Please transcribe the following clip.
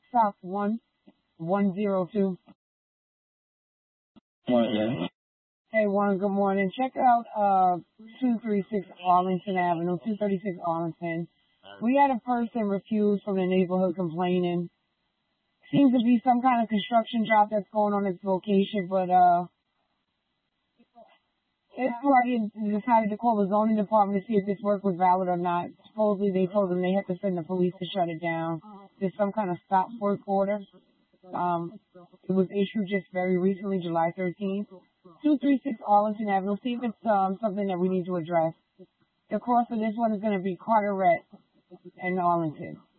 South 1102. Yeah. Hey, Juan, good morning. Check out 236 Arlington Avenue, 236 Arlington. We had a person refuse from the neighborhood complaining. Seems to be some kind of construction job that's going on at this location, but this party decided to call the zoning department to see if this work was valid or not. Supposedly they told them they had to send the police to shut it down. There's some kind of stop work order. It was issued just very recently, July 13th. 236 Arlington Avenue. See if it's something that we need to address. The cross for this one is going to be Carteret and Arlington.